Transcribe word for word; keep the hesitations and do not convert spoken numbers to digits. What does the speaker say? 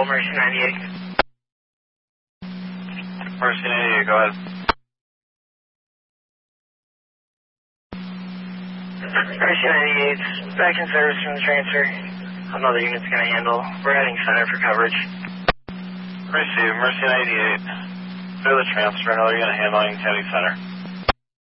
control, Mercy ninety-eight. Mercy ninety-eight, go ahead. Mercy ninety-eight, back in service from the transfer. Another unit's going to handle. We're heading center for coverage. Receive, Mercy ninety-eight. Clear the transfer, another unit handling, heading center.